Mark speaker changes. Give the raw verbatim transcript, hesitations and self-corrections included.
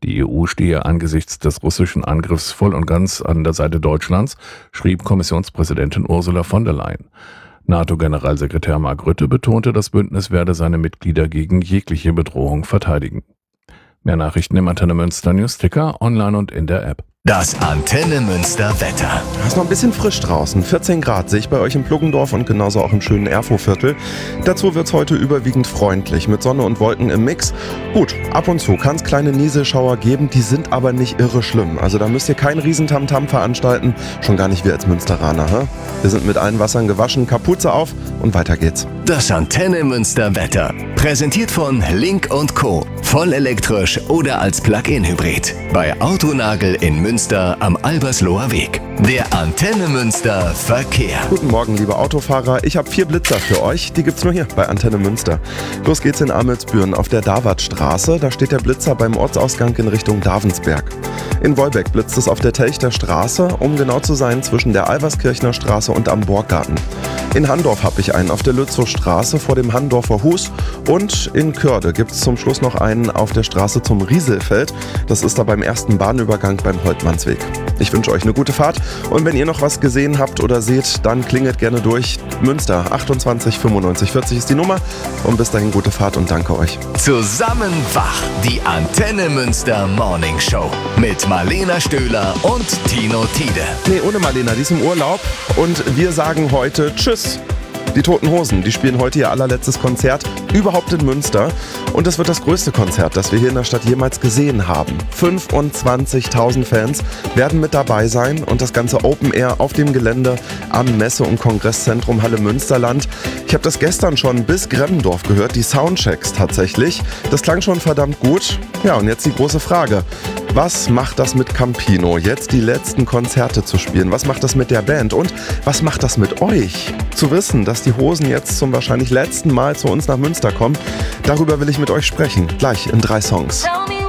Speaker 1: Die E U stehe angesichts des russischen Angriffs voll und ganz an der Seite Deutschlands, schrieb Kommissionspräsidentin Ursula von der Leyen. NATO-Generalsekretär Mark Rutte betonte, das Bündnis werde seine Mitglieder gegen jegliche Bedrohung verteidigen. Mehr Nachrichten im Antenne Münster Newsticker, online und in der App.
Speaker 2: Das Antenne Münster Wetter.
Speaker 3: Es ist noch ein bisschen frisch draußen. vierzehn Grad sehe ich bei euch in Pluggendorf und genauso auch im schönen Erfurtviertel. Dazu wird es heute überwiegend freundlich mit Sonne und Wolken im Mix. Gut, ab und zu kann es kleine Nieselschauer geben, die sind aber nicht irre schlimm. Also da müsst ihr kein Riesentamtam veranstalten, schon gar nicht wir als Münsteraner. Hä? Wir sind mit allen Wassern gewaschen, Kapuze auf und weiter geht's.
Speaker 2: Das Antenne Münster Wetter. Präsentiert von Link und Co. Voll elektrisch oder als Plug-in-Hybrid. Bei Autonagel in Münster am Albersloher Weg. Der Antenne Münster Verkehr.
Speaker 3: Guten Morgen, liebe Autofahrer. Ich habe vier Blitzer für euch. Die gibt's nur hier bei Antenne Münster. Los geht's in Amelsbüren auf der Davatstraße. Da steht der Blitzer beim Ortsausgang in Richtung Davensberg. In Wolbeck blitzt es auf der Telchter Straße, um genau zu sein zwischen der Alverskirchner Straße und am Borggarten. In Handorf habe ich einen auf der Lützow Straße vor dem Handorfer Hus. Und in Körde gibt's zum Schluss noch einen auf der Straße zum Rieselfeld. Das ist da beim ersten Bahnübergang beim Holtmannsweg. Ich wünsche euch eine gute Fahrt und wenn ihr noch was gesehen habt oder seht, dann klingelt gerne durch. Münster achtundzwanzig fünfundneunzig vierzig ist die Nummer und bis dahin gute Fahrt und danke euch.
Speaker 2: Zusammen wach, die Antenne Münster Morning Show mit Marlena Stöhler und Tino Tiede.
Speaker 3: Nee, ohne Marlena, die ist im Urlaub und wir sagen heute Tschüss. Die Toten Hosen, die spielen heute ihr allerletztes Konzert überhaupt in Münster. Und das wird das größte Konzert, das wir hier in der Stadt jemals gesehen haben. fünfundzwanzigtausend Fans werden mit dabei sein und das ganze Open Air auf dem Gelände am Messe- und Kongresszentrum Halle Münsterland. Ich habe das gestern schon bis Gremmendorf gehört, die Soundchecks tatsächlich. Das klang schon verdammt gut. Ja, und jetzt die große Frage. Was macht das mit Campino, jetzt die letzten Konzerte zu spielen? Was macht das mit der Band? Und was macht das mit euch? Zu wissen, dass die Hosen jetzt zum wahrscheinlich letzten Mal zu uns nach Münster kommen, darüber will ich mit euch sprechen. Gleich in drei Songs.